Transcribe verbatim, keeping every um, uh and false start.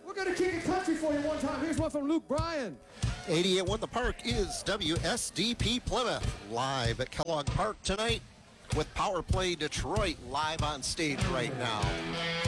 We're going to kick it country for you one time. Here's one from Luke Bryan. eighty-eight point one The Park is W S D P Plymouth, live at Kellogg Park tonight with Power Play Detroit live on stage right now.